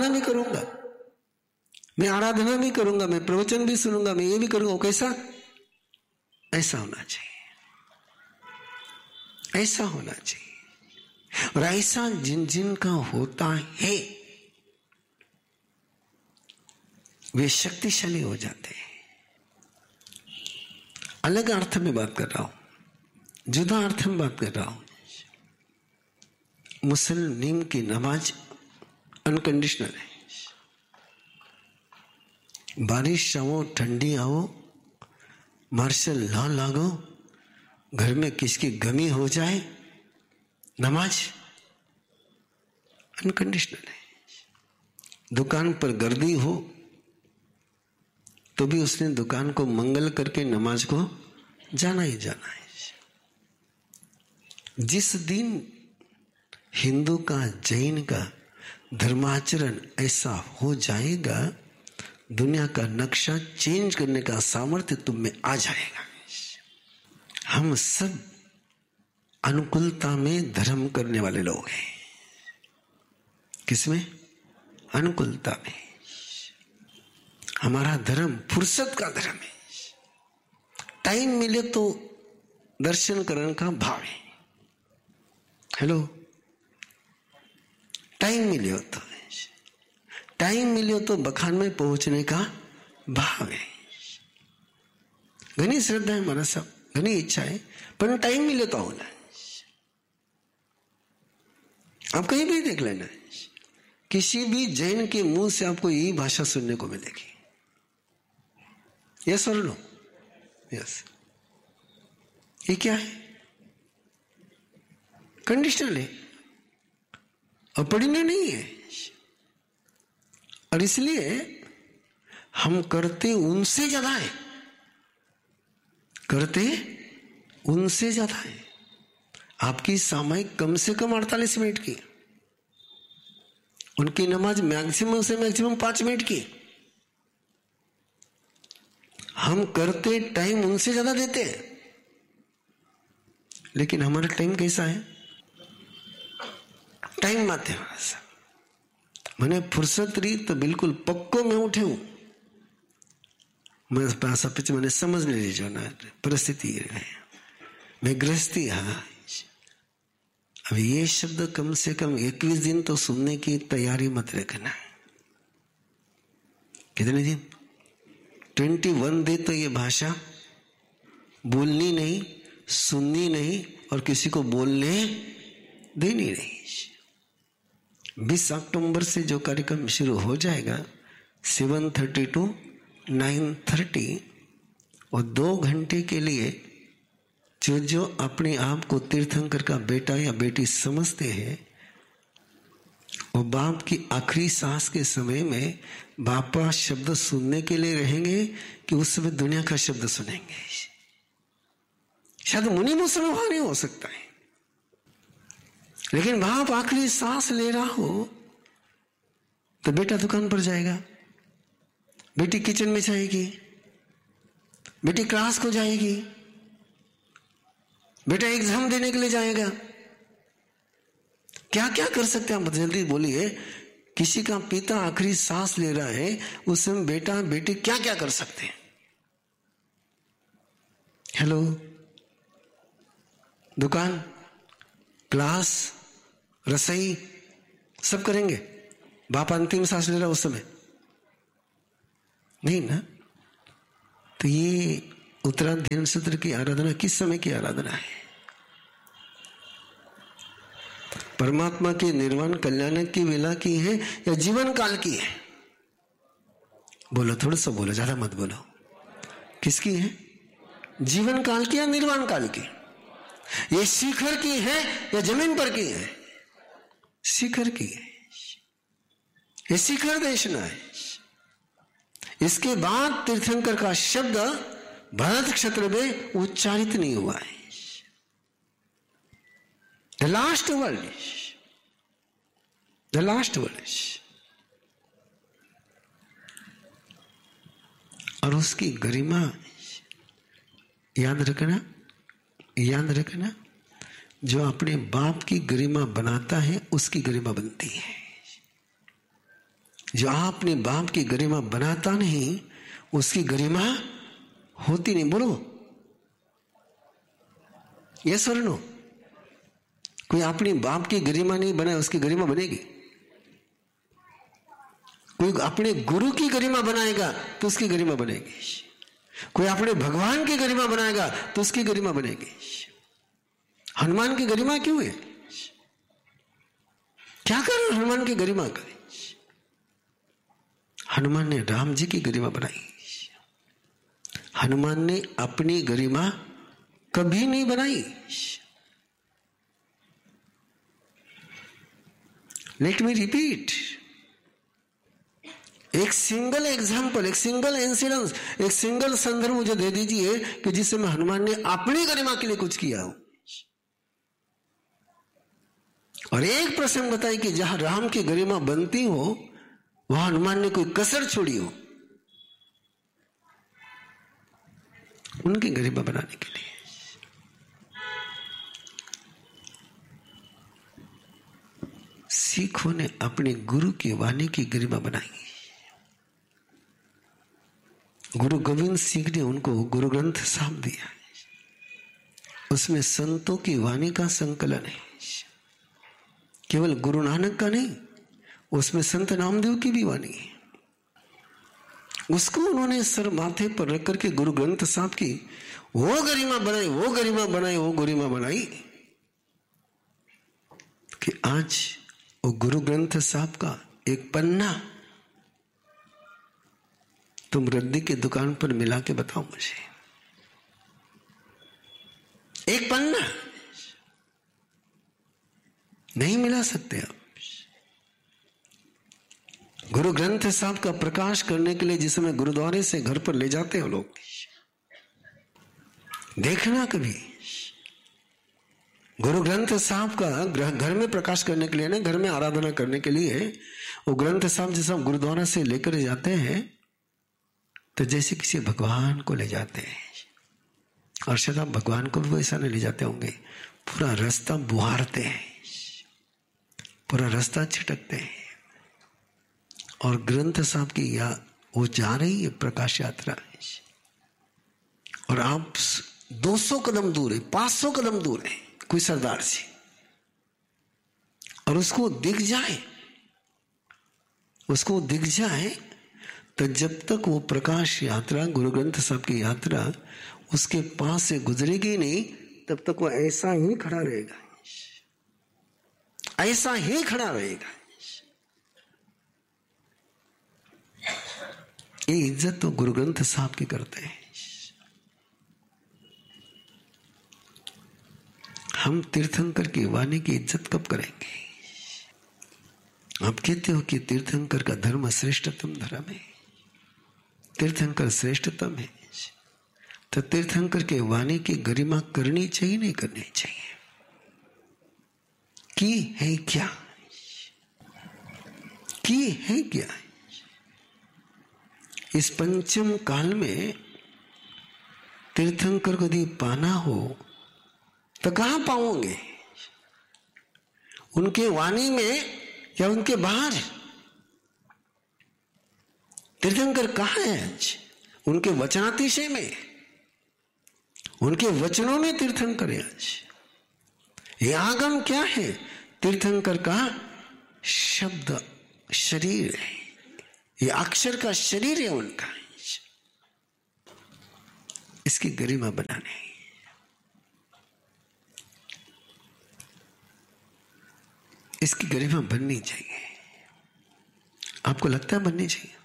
भी करूंगा, मैं आराधना भी करूंगा, मैं प्रवचन भी सुनूंगा, मैं ये भी करूंगा। वो कैसा? ऐसा होना चाहिए, ऐसा होना चाहिए। और ऐसा जिन जिन का होता है वे शक्तिशाली हो जाते हैं। अलग अर्थ में बात कर रहा हूं, जुदा अर्थ में बात कर रहा हूं। मुस्लिम की नमाज अनकंडीशनल है। बारिश आओ, ठंडी आओ, मार्शल लॉ लागो, घर में किसकी गमी हो जाए, नमाज अनकंडीशनल है। दुकान पर गर्दी हो तो भी उसने दुकान को मंगल करके नमाज को जाना ही जाना है। जिस दिन हिंदू का, जैन का धर्माचरण ऐसा हो जाएगा, दुनिया का नक्शा चेंज करने का सामर्थ्य तुम में आ जाएगा। हम सब अनुकूलता में धर्म करने वाले लोग हैं। किसमें? अनुकूलता में। हमारा धर्म फुर्सत का धर्म है। टाइम मिले तो दर्शन करने का भाव है। हेलो, टाइम मिले हो तो, टाइम मिले हो तो बखान में पहुंचने का भाव है। घनी श्रद्धा है हमारा, सब घनी इच्छा है, पर टाइम मिले तो होना। आप कहीं भी देख लेना, किसी भी जैन के मुंह से आपको यही भाषा सुनने को मिलेगी। यस और नो? यस। ये क्या है? कंडीशनल है और पढ़ने नहीं है। और इसलिए हम करते उनसे ज्यादा है, करते उनसे ज्यादा है। आपकी सामयिक कम से कम 48 मिनट की, उनकी नमाज मैक्सिमम से मैक्सिमम 5 मिनट की। हम करते टाइम उनसे ज्यादा देते हैं, लेकिन हमारा टाइम कैसा है? टाइम माते मैंने फुर्सत रही तो बिल्कुल पक्को में उठे हूं। मैं पैसा पिछ मैंने समझ ले ली जो ना परिस्थिति है, मैं गृहस्थी। हाँ, अब ये शब्द कम से कम 21 दिन तो सुनने की तैयारी मत रखना। कितने दिन? 21 दिन तो ये भाषा बोलनी नहीं, सुननी नहीं और किसी को बोलने देनी नहीं। 20 अक्टूबर से जो कार्यक्रम शुरू हो जाएगा 7:30 to 9:30, और 2 घंटे के लिए जो अपने आप को तीर्थंकर का बेटा या बेटी समझते हैं, वो बाप की आखिरी सांस के समय में बापा शब्द सुनने के लिए रहेंगे कि उस समय दुनिया का शब्द सुनेंगे। शायद मुनि मुसलमान वहां नहीं हो सकता है, लेकिन बाप आखिरी सांस ले रहा हो तो बेटा दुकान पर जाएगा, बेटी किचन में जाएगी, बेटी क्लास को जाएगी, बेटा एग्जाम देने के लिए जाएगा। क्या क्या कर सकते हैं आप जल्दी बोलिए। किसी का पिता आखिरी सांस ले रहा है, उस समय बेटा बेटी क्या क्या कर सकते हैं? हेलो, दुकान, क्लास, रसोई सब करेंगे। बाप अंतिम सांस ले रहा उस समय नहीं ना। तो ये उत्तराध्ययन सूत्र की आराधना किस समय की आराधना है? परमात्मा के निर्वाण कल्याण की वेला की है या जीवन काल की है? बोलो, थोड़ा सा बोलो, ज्यादा मत बोलो। किसकी है? जीवन काल की या निर्वाण काल की? ये शिखर की है या जमीन पर की है? शिखर की है। ये शिखर देशना है। इसके बाद तीर्थंकर का शब्द भरत क्षेत्र में उच्चारित नहीं हुआ है। The last word, the last word. और उसकी गरिमा याद रखना, याद रखना, जो अपने बाप की गरिमा बनाता है उसकी गरिमा बनती है। जो अपने बाप की गरिमा बनाता नहीं उसकी गरिमा होती नहीं। बोलो यस और नो। कोई अपनी बाप की गरिमा नहीं बनाए उसकी गरिमा बनेगी। कोई अपने गुरु की गरिमा बनाएगा तो उसकी गरिमा बनेगी। कोई अपने भगवान की गरिमा बनाएगा तो उसकी गरिमा बनेगी। हनुमान की गरिमा क्यों है? क्या कर हनुमान की गरिमा करे? हनुमान ने राम जी की गरिमा बनाई। हनुमान ने अपनी गरिमा कभी नहीं बनाई। लेट मी रिपीट, एक सिंगल एग्जाम्पल, एक सिंगल इंसिडेंस, एक सिंगल संदर्भ मुझे दे दीजिए कि जिसमें हनुमान ने अपनी गरिमा के लिए कुछ किया हो। और एक प्रसंग बताइए कि जहां राम की गरिमा बनती हो वहां हनुमान ने कोई कसर छोड़ी हो उनकी गरिमा बनाने के लिए। सिखों ने अपने गुरु की वाणी की गरिमा बनाई। गुरु गोविंद सिंह ने उनको गुरु ग्रंथ साहब दिया। उसमें संतों की वाणी का संकलन है, केवल गुरु नानक का नहीं, उसमें संत नामदेव की भी वाणी है। उसको उन्होंने सर माथे पर रख करके गुरु ग्रंथ साहब की वो गरिमा बनाई, वो गरिमा बनाई, वो गरिमा बनाई कि आज वो गुरु ग्रंथ साहब का एक पन्ना तुम रद्दी की दुकान पर मिला के बताओ मुझे। एक पन्ना नहीं मिला सकते आप। गुरु ग्रंथ साहब का प्रकाश करने के लिए जिस समय गुरुद्वारे से घर पर ले जाते हो लोग, देखना कभी गुरु ग्रंथ साहब का घर में प्रकाश करने के लिए ना, घर में आराधना करने के लिए वो ग्रंथ साहब जैसा गुरुद्वारा से लेकर जाते हैं तो जैसे किसी भगवान को ले जाते हैं। और शायद आप भगवान को भी वैसा नहीं ले जाते होंगे। पूरा रास्ता बुहारते हैं, पूरा रास्ता छिटकते हैं। और ग्रंथ साहब की वो जा रही है प्रकाश यात्रा, और आप 200 कदम दूर है, 500 कदम दूर है कोई सरदार से, और उसको दिख जाए तो जब तक वो प्रकाश यात्रा गुरु ग्रंथ साहब की यात्रा उसके पास से गुजरेगी नहीं तब तक वो ऐसा ही खड़ा रहेगा, ऐसा ही खड़ा रहेगा। ये इज्जत तो गुरु ग्रंथ साहब की करते हैं। हम तीर्थंकर की वाणी की इज्जत कब करेंगे? आप कहते हो कि तीर्थंकर का धर्म श्रेष्ठतम धर्म है, तीर्थंकर श्रेष्ठतम है, तो तीर्थंकर के वाणी की गरिमा करनी चाहिए नहीं करनी चाहिए? की है क्या? की है क्या? इस पंचम काल में तीर्थंकर को यदि पाना हो तो कहां पाओगे? उनके वाणी में या उनके बाहर? तीर्थंकर कहां है आज? उनके वचनातिशय में, उनके वचनों में तीर्थंकर है आज। ये आगम क्या है? तीर्थंकर का शब्द शरीर है, ये अक्षर का शरीर है उनका। इसकी गरिमा बनाने, इसकी गरिमा बननी चाहिए। आपको लगता है बननी चाहिए?